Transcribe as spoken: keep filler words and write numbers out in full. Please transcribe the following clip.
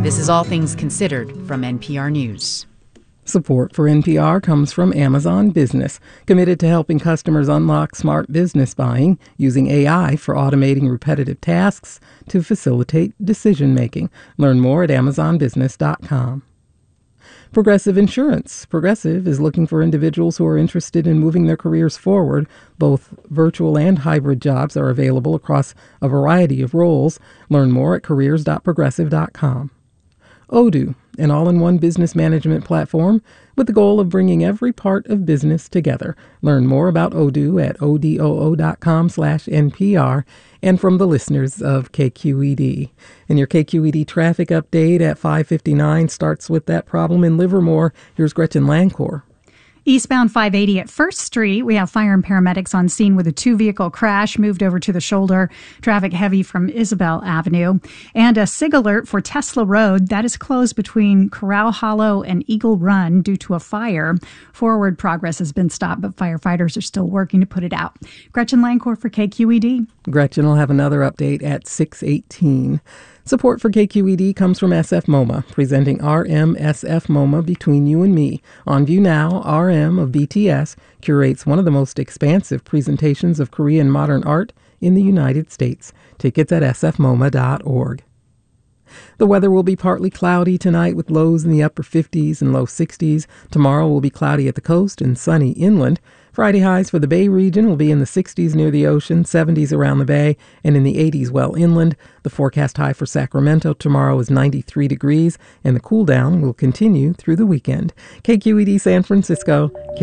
This is All Things Considered from N P R News. Support for N P R comes from Amazon Business, committed to helping customers unlock smart business buying using A I for automating repetitive tasks to facilitate decision-making. Learn more at amazon business dot com. Progressive Insurance. Progressive is looking for individuals who are interested in moving their careers forward. Both virtual and hybrid jobs are available across a variety of roles. Learn more at careers dot progressive dot com. Odoo, an all-in-one business management platform with the goal of bringing every part of business together. Learn more about Odoo at odoo dot com slash N P R and from the listeners of K Q E D. And your K Q E D traffic update at five fifty-nine starts with that problem in Livermore. Here's Gretchen Lancor. Eastbound five eighty at First Street, we have fire and paramedics on scene with a two-vehicle crash moved over to the shoulder. Traffic heavy from Isabel Avenue. And a SIG alert for Tesla Road. That is closed between Corral Hollow and Eagle Run due to a fire. Forward progress has been stopped, but firefighters are still working to put it out. Gretchen Lancor for K Q E D. Gretchen will have another update at six eighteen. Support for K Q E D comes from S F MoMA, presenting R M S F MoMA Between You and Me. On view now, R M of B T S curates one of the most expansive presentations of Korean modern art in the United States. Tickets at s f moma dot org. The weather will be partly cloudy tonight with lows in the upper fifties and low sixties. Tomorrow will be cloudy at the coast and sunny inland. Friday highs for the Bay region will be in the sixties near the ocean, seventies around the Bay, and in the eighties well inland. The forecast high for Sacramento tomorrow is ninety-three degrees, and the cool down will continue through the weekend. K Q E D San Francisco.